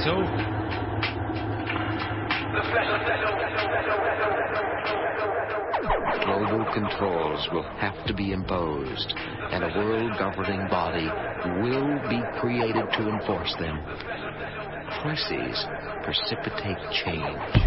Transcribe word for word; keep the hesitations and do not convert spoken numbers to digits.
so? Global controls will have to be imposed, and a world-governing body will be created to enforce them. Crises precipitate change.